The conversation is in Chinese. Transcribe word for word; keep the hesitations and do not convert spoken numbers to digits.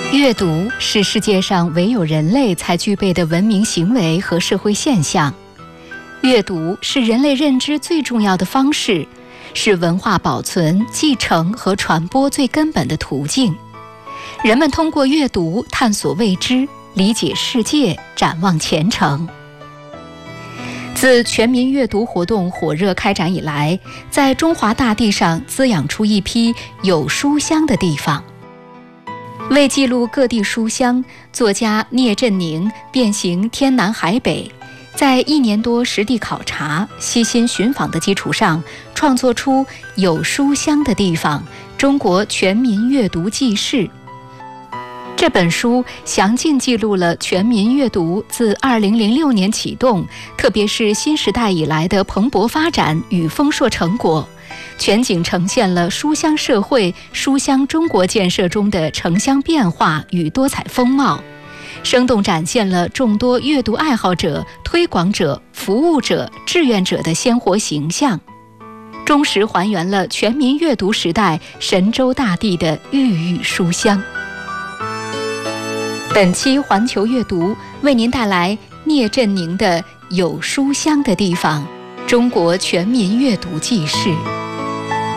阅读是世界上唯有人类才具备的文明行为和社会现象。阅读是人类认知最重要的方式，是文化保存、继承和传播最根本的途径。人们通过阅读探索未知，理解世界，展望前程。自全民阅读活动火热开展以来，在中华大地上滋养出一批有书香的地方。为记录各地书香，作家聂振宁遍行天南海北，在一年多实地考察、悉心寻访的基础上，创作出《有书香的地方：中国全民阅读纪事》。这本书详尽记录了全民阅读自二零零六年启动，特别是新时代以来的蓬勃发展与丰硕成果，全景呈现了书香社会、书香中国建设中的城乡变化与多彩风貌，生动展现了众多阅读爱好者、推广者、服务者、志愿者的鲜活形象，忠实还原了全民阅读时代神州大地的郁郁书香。本期环球阅读为您带来聂振宁的《有书香的地方：中国全民阅读纪事》。